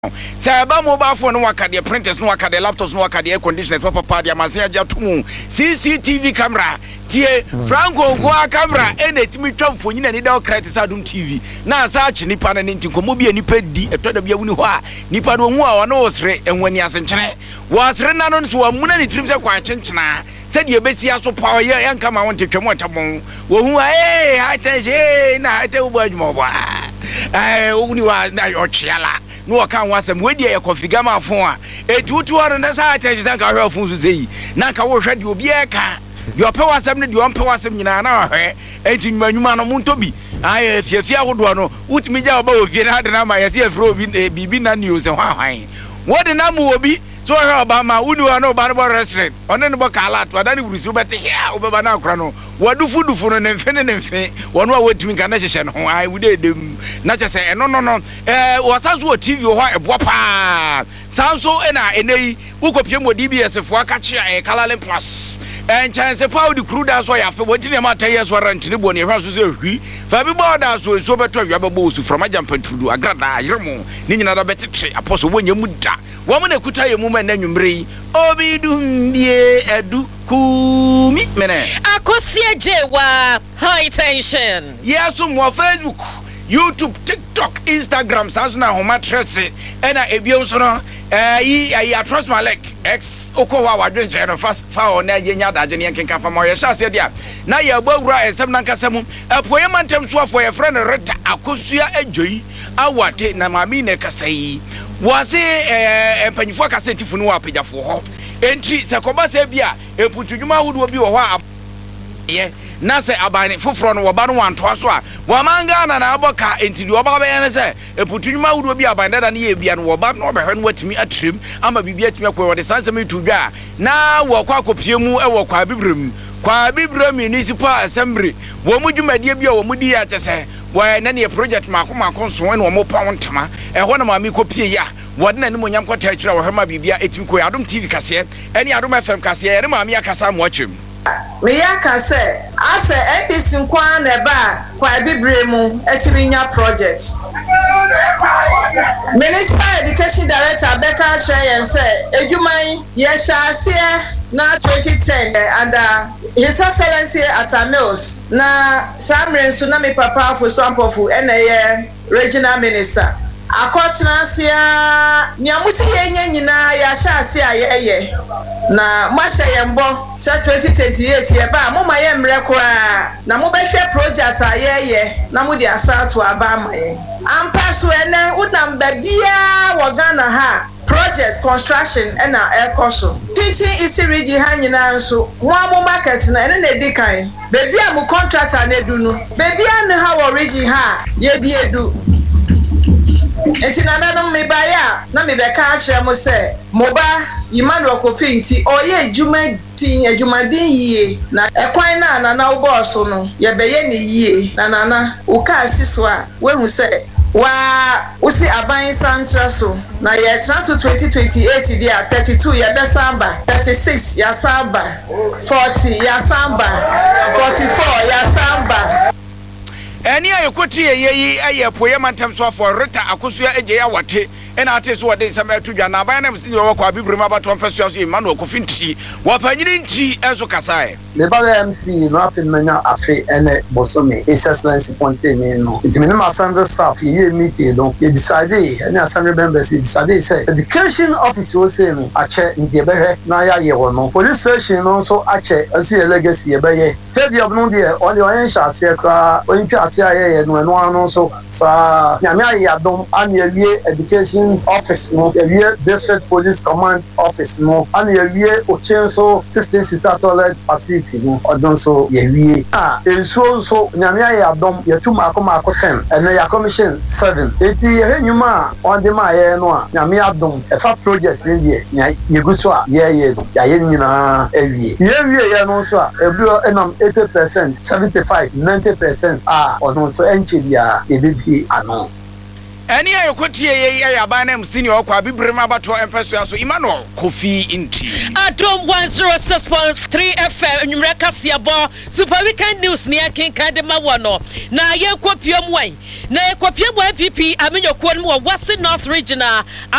Say about mobile phone, no waka the printers, no waka the laptops, no waka the air conditioners, papa, the Amazia Jatumu, CCTV camera, tie Franco Goa camera, and it me trouble for you and it all credit Sadum TV. Now, such Nipan and into Komobi and Nipedi, a third of Yamunua, Nipan Mua, no straight, and when Yasan was Renan to a moon and trips of Quachina. Said you bet you so power here and come on to Chamontamon. Well, I tell you, I tell you, mobile. I only was not your chiala. No account was some way a coffee gamma phone. A 200 and that's how I tell you that I to say. Naka will shed you be a car. Your power 70, you power 7 in an hour, and in my man Muntobi. I, if you fear would want to me about if you had an arm, I see a fro Bibina news and why. What the number will be? So about my Udu and no Barber restaurant. On any Bacalat, what I would receive better here over Banacrano. What do food for an infinite one way to incarnation? I would not just say, no, was as what TV or a wapa. Sounds so and I, who could with DBS if Wakachi a Kalale Plus. And chance a power the crew that's why after what in a matter years were renting the bonny house was a Fabi Bordas was so better you have a boss from a jumping to do a grada, Yermo, Nina another better tree, apostle when you muda. Woman could tell you moment then you bring Obi do ye edu kumi mene. Akosia Jewa high tension. Yes, some more Facebook, YouTube, TikTok, Instagram, Sazuna Homa Tresse, and I Ebionsono. I trust my leg. Ex Okowa was just fast foul near Yenya Dajanian can come from my shas. Now you're both right as some Nankasamu. A poeman terms for your friend Retta Akosia Ejoy. I want it Namamine Kasai. Was a Penifaka sent for no apija for hope. Entry Sakoba Sabia, a Putujuma would be a while. Yeah. Nase abane foforo no woba no wanto aso a wamanga na na aboka enti di woba be se eputunuma wudo bi abane da na ye bia no woba no obehwe no watimi atrem ama bibia atimi akwa wode sansem tu dwa na wo kwa akopie mu e wo kwa bibrem municipal assembly wo mu dwumadie bia wo mu di ya chese wo na ne project mako so no wo mo pawon tema e ho na ma mi kopie ya wode na ni monyam kwata akira wo hema bibia etimi ko Adom TV kase eni Adom FM kase ere ma mi akasa mo atwem Miyaka say, I say, this in Kwan Eba, Kwa Bibremu, Etivinya projects. Municipal Education Director Becca Chey say, Ejumai, Yesha Sia, na 2010, and His Excellency Atamils, na Samrin Tsunami Papa for Swampofu, NAA Regional Minister. Akotna sia nyamusi yenye nyina ya sha sia yeye na masha yembo sa 2028 ye ba mo maye mre kwa na mo behwe project ayeye na mo di asatu aba amaye ampa so ene udam babia wo Ghana ha project construction and air course teaching is regi ha nyina nso mo amo market na ene na di kan baby am contractor na edu no baby an ha wo regi ha ye di edu. Enti nana me baya na me beka akire mo se moba Emmanuel Kofi nti oye adwumadin yie na ekwan na wo boss no ye beye ne yie na nana wo ka asiso a we hu se wa usi aban santra so na ye transfer 2028 dia 32 ye be samba 36 ya samba 40 ya samba 44 ya samba. Any I could see a poema terms for Rita Akusua Eja Wate, and artists what they summer to Jana by them see your Kwabi Brimaba to Professor Emmanuel Kofinti, what I didn't see as Okasai. The Baba MC, nothing mania afe and Bosome, His Excellency Pontemino. It's minimum assembly staff, you meeting, you decided, and assembly members decided, say, education office was saying, a check in the Naya Yewono. Police station also a check, I see a legacy, a bay. Stadium no dear, on the orange shall see a car, when you CIA and when one also sa Yamia Adom and your education office no your district police command office no and your Ochenso 16 sister toilet facility no odon so ye so Yamia Adom your 2 Marco 10 and your commission 7 eti yenyuma on the my no Yamia Adom e fa projects in there ye go so ye no ya nyina ewie ye no so ebro enam 80% 75 90% on so enchilia ebibi ano any I could hear a banam senior Kwabi Brimaba to Empress so Emmanuel Kofi Inti Adom 106.3 FM Numreka Siabo Super Weekend News near King Kadema Wano na ye kopium way na ekopie mo FPP amenyokuo no wɔ West North Regional